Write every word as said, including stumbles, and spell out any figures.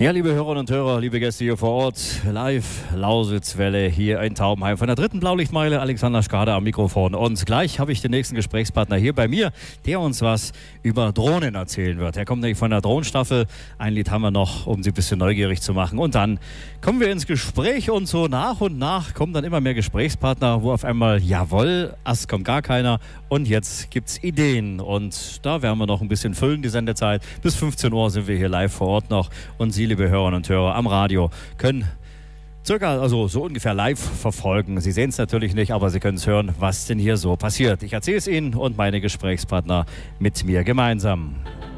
Ja, liebe Hörerinnen und Hörer, liebe Gäste hier vor Ort, live Lausitzwelle hier in Taubenheim von der dritten Blaulichtmeile, Alexander Schade am Mikrofon. Und gleich habe ich den nächsten Gesprächspartner hier bei mir, der uns was über Drohnen erzählen wird. Er kommt nämlich von der Drohnenstaffel. Ein Lied haben wir noch, um sie ein bisschen neugierig zu machen. Und dann kommen wir ins Gespräch und so nach und nach kommen dann immer mehr Gesprächspartner, wo auf einmal, jawohl, erst kommt gar keiner und jetzt gibt's Ideen. Und da werden wir noch ein bisschen füllen, die Sendezeit. Bis fünfzehn Uhr sind wir hier live vor Ort noch und Sie, liebe Hörerinnen und Hörer am Radio, können circa, also so ungefähr live verfolgen. Sie sehen es natürlich nicht, aber Sie können es hören, was denn hier so passiert. Ich erzähle es Ihnen und meine Gesprächspartner mit mir gemeinsam.